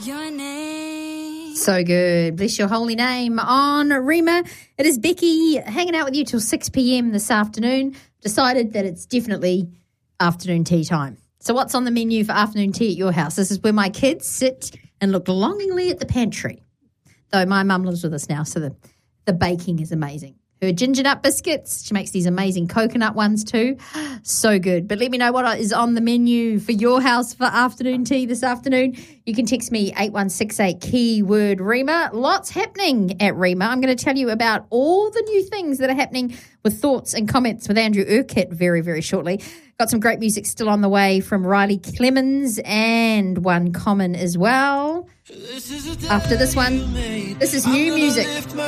your name. So good. Bless your holy name on Rima. It is Becky hanging out with you till 6 p.m. this afternoon. Decided that it's definitely afternoon tea time. So what's on the menu for afternoon tea at your house? This is where my kids sit and look longingly at the pantry. Though my mum lives with us now, so the baking is amazing. Her ginger nut biscuits, she makes these amazing coconut ones too. So good. But let me know what is on the menu for your house for afternoon tea this afternoon. You can text me 8168 keyword Rima. Lots happening at Rima. I'm going to tell you about all the new things that are happening with thoughts and comments with Andrew Urquhart very, very shortly. Got some great music still on the way from Riley Clemens and One Common as well. After this one, this is new music